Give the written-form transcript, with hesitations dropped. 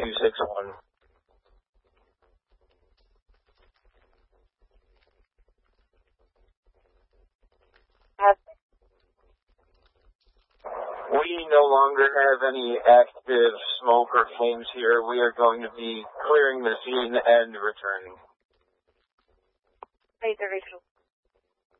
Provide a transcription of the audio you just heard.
261. We no longer have any active smoke or flames here. We are going to be clearing the scene and returning. 832.